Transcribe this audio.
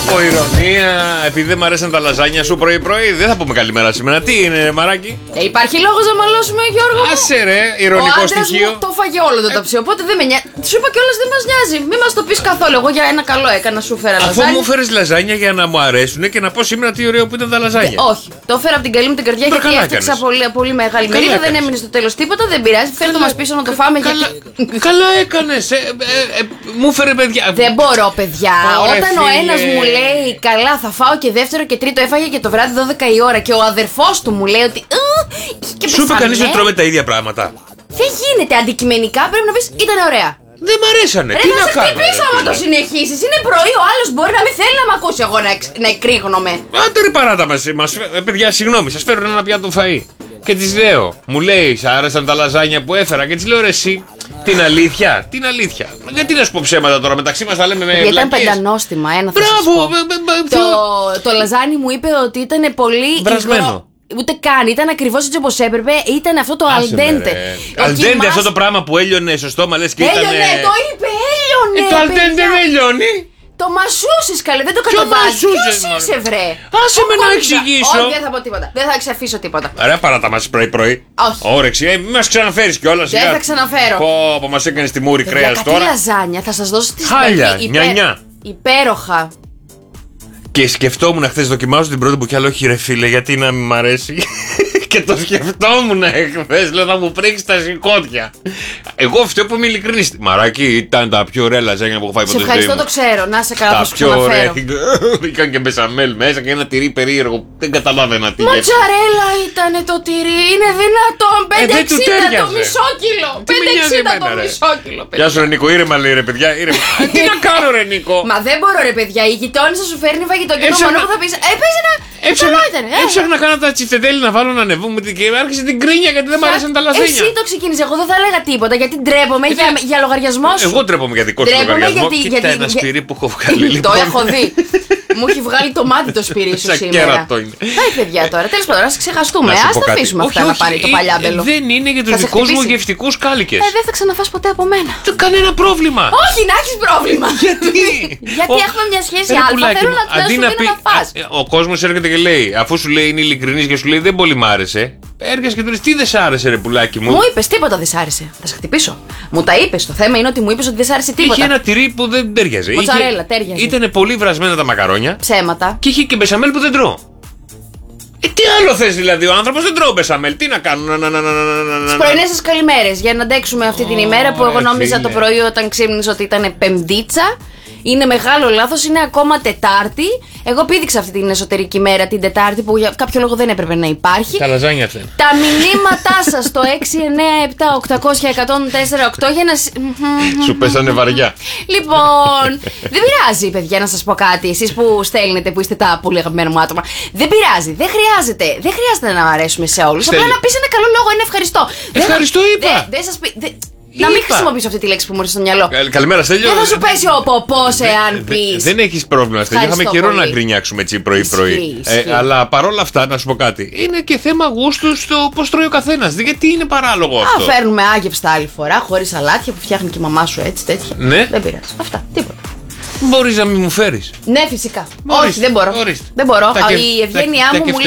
Από ηρωνία, επειδή δεν μ' αρέσαν τα λαζάνια σου πρωί-πρωί, δεν θα πούμε καλημέρα σήμερα. Τι είναι, μαράκι? Υπάρχει λόγος να μαλώσουμε, Γιώργο? Άσε ρε, ηρωνικό στοιχείο. Μου το φάγε όλο το ταψί, οπότε δεν με νοιάζει. Σου είπα κιόλας δεν μας νοιάζει. Μην μας το πεις καθόλου. Εγώ για ένα καλό έκανα, σου φέρα λαζάνια. Αφού μου φέρες λαζάνια για να μου αρέσουν και να πω σήμερα τι ωραίο που ήταν τα λαζάνια. Όχι, το έφερα από την καλή μου την καρδιά γιατί έφτιαξα πολύ μεγάλη μερίδα. Δεν έμεινε στο τέλος τίποτα, δεν πειράζει. Φέρε το μας πίσω να το φάμε. Καλά έκανες. Μου φέρε παιδιά. Δεν μπορώ, παιδιά. Όταν ο ένας μου λέει καλά, θα φάω και δεύτερο και τρίτο, έφαγε και το βράδυ 12 η ώρα και ο αδερφός του μου λέει ότι. Σου είπε κανείς ότι τρώμε τα ίδια πράγματα? Δεν γίνεται. Αντικειμενικά πρέπει να πεις ήταν ωραία. Δεν μ' αρέσανε. Τι να κάνω? Τι άμα το συνεχίσεις? Είναι πρωί, ο άλλος μπορεί να μην θέλει να μ' ακούσει εγώ να εκρήγνομαι. Άντε ρε παράτα μας. Παιδιά, συγγνώμη, σας φέρω ένα πιάτο φαΐ. Και της λέω, μου λέει, σ' άρεσαν τα λαζάνια που έφερα? Και της λέω, ρε εσύ, την αλήθεια. Γιατί να σου πω ψέματα τώρα, μεταξύ μας τα λέμε με ήταν πεντανόστιμα, ένα θα μπράβο, το λαζάνι μου είπε ότι ήταν πολύ βρασμένο. Ούτε καν, ήταν ακριβώς έτσι όπως έπρεπε. Ήταν αυτό το αλντέντε. Αλντέντε, αυτό το πράγμα που έλειωνε στο στόμα, λες και ήταν. Έλειωνε, το είπε, έλειωνε. Το αλντέντε δεν λιώνει. Το μασούσες καλέ, δεν το καταβάζεις. Ποιος είσαι βρε? Άσε με να εξηγήσω. Όχι, δεν θα πω τίποτα, δεν θα εξαφήσω τίποτα. Ρε παράτα μας πρωί-πρωί. Όχι. Όρεξη, μη μας ξαναφέρεις κιόλας. Δεν θα ξαναφέρω. Πω, μας έκανες τη μούρη κρέας τώρα. Για λαζάνια θα σας δώσω τη χάλια, νιανιά. Υπέροχα. Και σκεφτόμουν χθες, δοκιμάζω την πρώτη μπουκιά, λέω όχι ρε φίλε, γιατί να μην μ' αρέσει. Και το σκεφτόμουν εχθές, λέω θα μου πρίξει τα σηκώτια. Εγώ φταίω που είμαι ειλικρινής. Μαράκι, ήταν τα πιο ωραία λαζάνια που έχω φάει ποτέ. Σε ευχαριστώ, το ξέρω. Να σε καλά, θα σου πιο ωραία. Είχαν και μπεσαμέλ μέσα και ένα τυρί περίεργο. Δεν καταλάβαινα τι. Ματσαρέλα ήταν το τυρί. Είναι δυνατόν. 5,60 το μισό κιλό. 5,60 το μισό κιλό. Γεια σου ρε Νίκο, ήρεμα λέει ρε παιδιά. Τι να κάνω ρε Νίκο? Μα δεν μπορώ ρε παιδιά. Η γειτόνισσα σου φέρνει φαγητό και το μόνο που θα πει. Έψαχνα να κάνω τα τσιφτετέλη να βάλω να ανεβούμε και άρχισε την κρίνια γιατί δεν μ' άρεσαν τα λαζάνια. Εσύ το ξεκίνησε, εγώ δεν θα έλεγα τίποτα γιατί ντρέπομαι για λογαριασμό σου. Εγώ ντρέπομαι για δικό σου λογαριασμό. Κοίτα ένα σπυρί που έχω βγάλει. Το έχω δει. Μου έχει βγάλει το μάτι το σπυρί σου σήμερα. Πάει παιδιά τώρα, τέλος πάντων, ας ξεχαστούμε. Ας τα αφήσουμε αυτά να πάρει το παλιάμπελο. Δεν είναι για τους δικούς μου γευστικούς κάλικες. Δεν θα ξαναφάς ποτέ από μένα. Κανένα πρόβλημα. Όχι, να έχεις πρόβλημα. Γιατί έχουμε μια σχέση αλφα, θέλω να σου πει να φας. Ο κόσμος έρχεται και λέει, αφού σου λέει είναι ειλικρινής και σου λέει δεν πολύ μ' άρεσε. Έρχεσαι και του λες τι δεν σ' άρεσε ρε πουλάκι μου? Μου είπες τίποτα δεν σ' άρεσε. Θα σε χτυπήσω. Μου τα είπες. Το θέμα είναι ότι μου είπες ότι δεν σ' άρεσε τίποτα. Είχε ένα τυρί που δεν τέριαζε. Μοτσαρέλα, τέριαζε. Ήτανε πολύ βρασμένα τα μακαρόνια. Ψέματα. Και είχε και μπεσαμέλ που δεν τρώω. Τι άλλο θες δηλαδή, ο άνθρωπος δεν τρώω μπεσαμέλ. Τι να κάνω, Τις πρωινές σας καλημέρες για να αντέξουμε αυτή την ημέρα που εγώ νόμιζα το πρωί όταν ξύπνησα ότι ήταν Πεμπτίτσα. Είναι μεγάλο λάθος, είναι ακόμα Τετάρτη. Εγώ πήδηξα αυτή την εσωτερική μέρα την Τετάρτη που για κάποιο λόγο δεν έπρεπε να υπάρχει. Τα λαζάνια αυτά. Τα μηνύματά σας στο 697-800-1048 για να. Σου πέσανε βαριά. Λοιπόν, δεν πειράζει, παιδιά, να σας πω κάτι. Εσείς που στέλνετε, που είστε τα πολύ αγαπημένα μου άτομα. Δεν πειράζει, δεν χρειάζεται να αρέσουμε σε όλους. Απλά να πεις ένα καλό λόγο, ένα ευχαριστώ. Ευχαριστώ, είπα. Δεν σας πει. Να μην χρησιμοποιήσω αυτή τη λέξη που μου ήρθε στο μυαλό. Καλημέρα, Στέλιο. Δεν θα σου πέσει ο ποπός εάν πεις. Δεν έχεις πρόβλημα, Στέλιο. Είχαμε καιρό να γκρινιάξουμε έτσι πρωί-πρωί. Αλλά παρόλα αυτά, να σου πω κάτι. Είναι και θέμα γούστου στο πώς τρώει ο καθένας. Γιατί είναι παράλογο αυτό. Φέρνουμε άγευστα άλλη φορά, χωρίς αλάτια που φτιάχνει και η μαμά σου έτσι τέτοια. Ναι. Δεν πειράζει. Αυτά. Τίποτα. Μπορείς να μην μου φέρεις? Ναι, φυσικά. Όχι, δεν μπορώ. Δεν μπορώ. Η ευγένειά μου